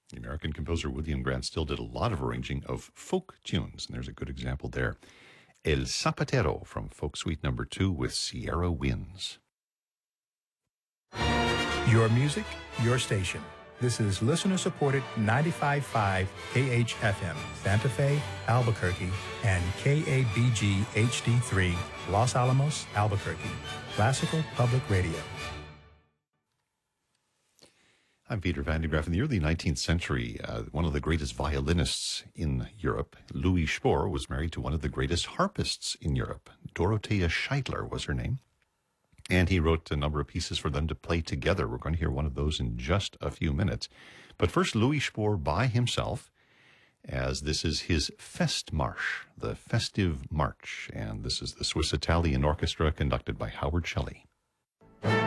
The American composer William Grant Still did a lot of arranging of folk tunes, and there's a good example there. El Zapatero from Folk Suite Number 2 with Sierra Winds. Your music, your station. This is listener-supported 95.5 KHFM, Santa Fe, Albuquerque, and KABG HD3, Los Alamos, Albuquerque. Classical Public Radio. I'm Peter Van de Graaff. In the early 19th century, one of the greatest violinists in Europe, Louis Spohr, was married to one of the greatest harpists in Europe. Dorothea Scheidler was her name. And he wrote a number of pieces for them to play together. We're going to hear one of those in just a few minutes. But first, Louis Spohr by himself, as this is his Festmarsch, the festive march. And this is the Swiss Italian Orchestra conducted by Howard Shelley.